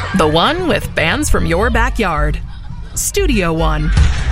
The one with bands from your backyard. Studio One.